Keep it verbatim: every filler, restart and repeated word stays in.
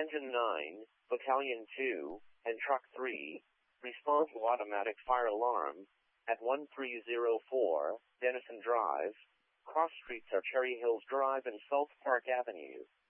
Engine nine, Battalion two, and Truck three, respond to automatic fire alarm at one three zero four, Denison Drive. Cross streets are Cherry Hills Drive and Salt Park Avenue.